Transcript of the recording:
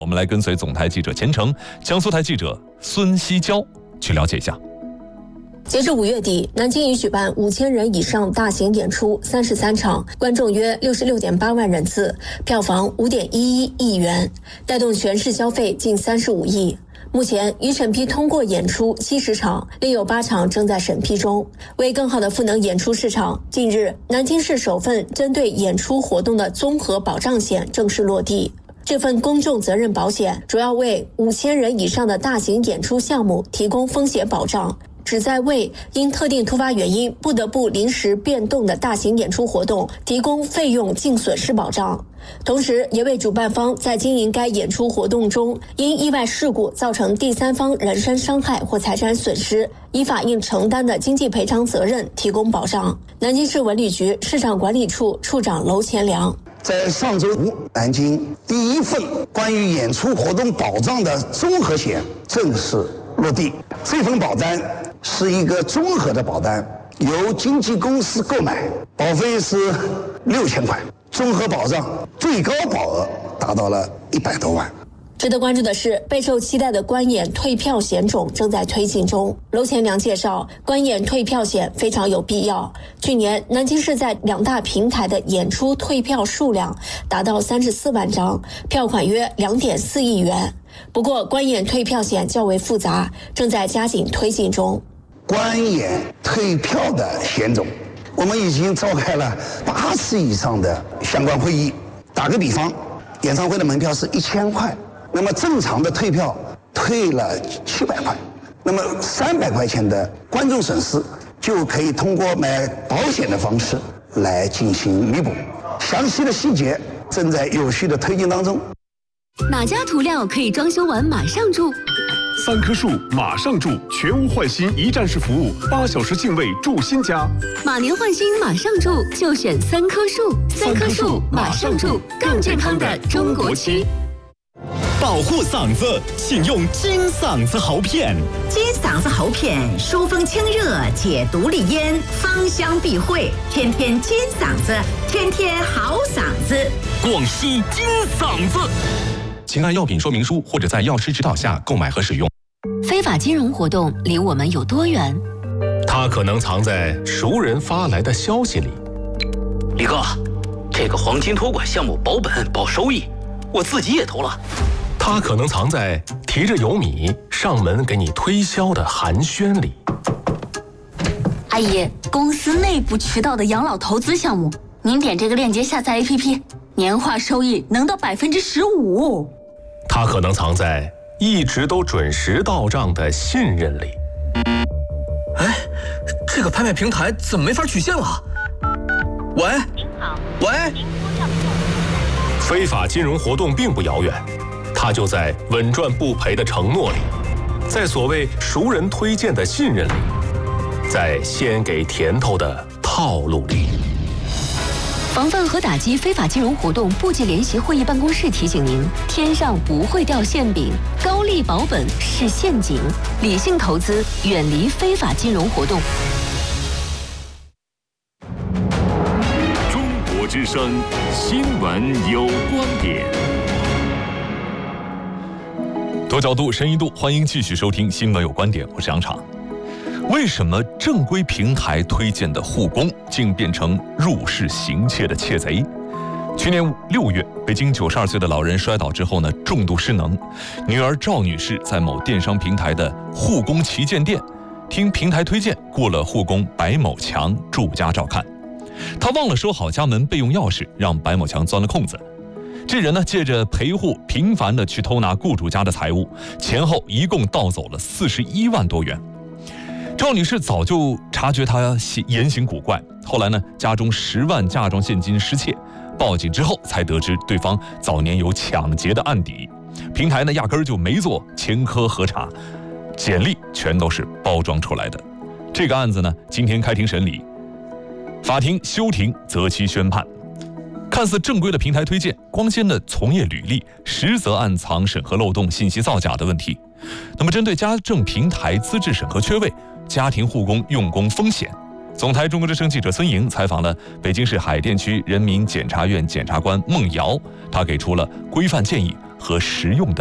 我们来跟随总台记者钱程、江苏台记者孙希娇去了解一下。 截至5月底，南京已举办5000人以上大型演出33场，观众约66.8万人次，票房5.11亿元，带动全市消费近35亿。目前已审批通过演出70场，另有8场正在审批中。为更好地赋能演出市场，近日南京市首份针对演出活动的综合保障险正式落地。这份公众责任保险主要为5000人以上的大型演出项目提供风险保障，旨在为因特定突发原因不得不临时变动的大型演出活动提供费用净损失保障，同时也为主办方在经营该演出活动中因意外事故造成第三方人身伤害或财产损失，依法应承担的经济赔偿责任提供保障。南京市文旅局市场管理处处长娄乾良， 在上周五，南京第一份关于演出活动保障的综合险正式落地。这份保单是一个综合的保单，由经纪公司购买，保费是6000块，综合保障最高保额达到了100多万。 值得关注的是，备受期待的观演退票险种正在推进中。娄乾良介绍，观演退票险非常有必要。去年，南京市在2大平台的演出退票数量达到34万张，票款约2.4亿元。不过，观演退票险较为复杂，正在加紧推进中。 观演退票的险种，我们已经召开了8次以上的相关会议。打个比方，演唱会的门票是1000块。那么正常的退票退了700块，那么300块钱的观众损失就可以通过买保险的方式来进行弥补。详细的细节正在有序的推进当中。 哪家涂料可以装修完马上住 ？3棵树马上住，全屋换新一站式服务，8小时净位住新家。 马年换新马上住，就选3棵树。3棵树马上住，更健康的中国区。 保护嗓子，请用金嗓子喉片。 金嗓子喉片疏风清热，解毒利咽，芳香避秽，天天金嗓子，天天好嗓子。 广西金嗓子。 请按药品说明书或者在药师指导下购买和使用。 非法金融活动离我们有多远？ 它可能藏在熟人发来的消息里。 李哥，这个黄金托管项目保本保收益，我自己也投了。 它可能藏在提着油米上门给你推销的寒暄里。 阿姨，公司内部渠道的养老投资项目，您点这个链接下载 APP， 年化收益能到15%。 它可能藏在一直都准时到账的信任里。 哎，这个拍卖平台怎么没法取现了？喂，您好，喂。 非法金融活动并不遥远。它就在稳赚不赔的承诺里，在所谓熟人推荐的信任里，在先给甜头的套路里。 防范和打击非法金融活动部级联席会议办公室提醒您：天上不会掉馅饼，高利保本是陷阱，理性投资，远离非法金融活动。 中国之声新闻有观点。 多角度、深一度，欢迎继续收听《新闻有观点》，我是杨昶。为什么正规平台推荐的护工竟变成入室行窃的窃贼？去年6月，北京92岁的老人摔倒之后呢，重度失能。女儿赵女士在某电商平台的护工旗舰店，听平台推荐雇了护工白某强住家照看。她忘了收好家门备用钥匙，让白某强钻了空子。这人呢，借着陪护频繁地去偷拿雇主家的财物，前后一共盗走了41万多元。赵女士早就察觉他言行古怪，后来呢，家中10万嫁妆现金失窃，报警之后才得知对方早年有抢劫的案底。平台呢，压根儿就没做前科核查，简历全都是包装出来的。这个案子呢，今天开庭审理，法庭休庭择期宣判。看似正规的平台推荐，光鲜的从业履历，实则暗藏审核漏洞、信息造假的问题。那么，针对家政平台资质审核缺位、家庭护工用工风险，总台中国之声记者孙莹采访了北京市海淀区人民检察院检察官孟瑶，他给出了规范建议和实用的